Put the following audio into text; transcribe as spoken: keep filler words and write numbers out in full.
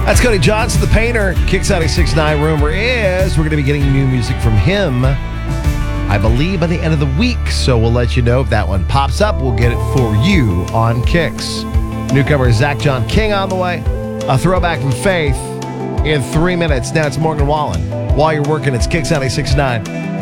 That's Cody Johnson, the painter. Kicks out a six nine. Rumor is we're going to be getting new music from him, I believe, by the end of the week. So we'll let you know if that one pops up. We'll get it for you on Kicks. Newcomer Zach John King on the way. A throwback from Faith in three minutes. Now it's Morgan Wallen. While you're working, it's Kicks out a six nine.